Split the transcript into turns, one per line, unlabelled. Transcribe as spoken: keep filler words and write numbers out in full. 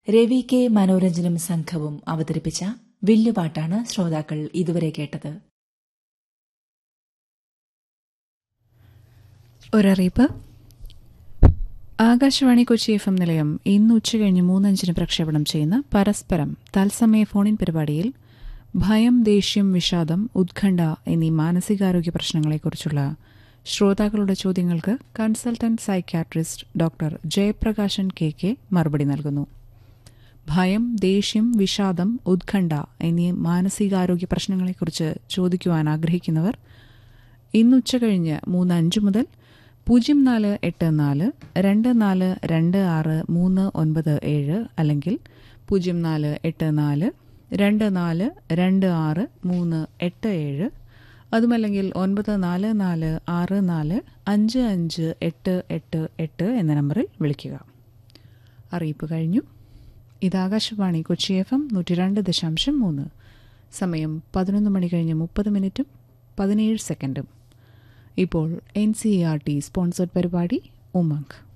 Ravi K മനോരഞ്ജനും സംഘവും അവതരിപ്പിച്ച വില്ലുപാട്ടാണ് ശ്രോതാക്കൾ ഇതുവരെ കേട്ടത്.
ഒരറിയിപ്പ്. ആകാശവാണി കൊച്ചി എഫ് എം നിലയം ഇന്ന് ഉച്ചകഴിഞ്ഞ് മൂന്നഞ്ചിന് പ്രക്ഷേപണം ചെയ്യുന്ന പരസ്പരം തത്സമയ ഫോണിൻ പരിപാടിയിൽ ഭയം, ദേഷ്യം, വിഷാദം, ഉത്കണ്ഠ എന്നീ മാനസികാരോഗ്യ പ്രശ്നങ്ങളെക്കുറിച്ചുള്ള ശ്രോതാക്കളുടെ ചോദ്യങ്ങൾക്ക് consultant psychiatrist doctor Jayaprakashan K K മറുപടി നൽകുന്നു. ഭയം, ദേഷ്യം, വിഷാദം, ഉത്കണ്ഠ എന്നീ മാനസികാരോഗ്യ പ്രശ്നങ്ങളെക്കുറിച്ച് ചോദിക്കുവാൻ ആഗ്രഹിക്കുന്നവർ ഇന്ന് ഉച്ചകഴിഞ്ഞ് മൂന്ന് അഞ്ച് മുതൽ പൂജ്യം നാല് എട്ട് നാല് രണ്ട് നാല് രണ്ട് ആറ് മൂന്ന് ഒൻപത് ഏഴ് അല്ലെങ്കിൽ പൂജ്യം നാല് എട്ട് നാല് രണ്ട് നാല് രണ്ട് ആറ് മൂന്ന് എട്ട് ഏഴ് അതുമല്ലെങ്കിൽ ഒൻപത് നാല് നാല് ആറ് നാല് അഞ്ച് അഞ്ച് എട്ട് എട്ട് എട്ട് എന്ന നമ്പറിൽ വിളിക്കുക. അറിയിപ്പ് കഴിഞ്ഞു. ഇത് ആകാശവാണി കൊച്ചി എഫ് എം നൂറ്റി രണ്ട് ദശാംശം മൂന്ന്. സമയം പതിനൊന്ന് മണി കഴിഞ്ഞ് മുപ്പത് മിനിറ്റും പതിനേഴ് സെക്കൻഡും. ഇപ്പോൾ N C E R T sponsored പരിപാടി ഉമംഗ്.